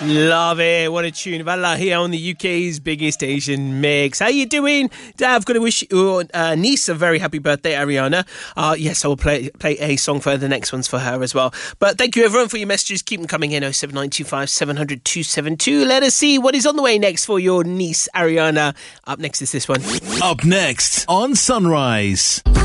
Love it. What a tune. Valla here on the UK's biggest station mix. How you doing? I've got to wish your niece a very happy birthday, Ariana. Yes, I will play a song for her. The next one's for her as well. But thank you everyone for your messages. Keep them coming in. 07925 700 272. Let us see what is on the way next for your niece, Ariana. Up next is this one. Up next on Sunrise.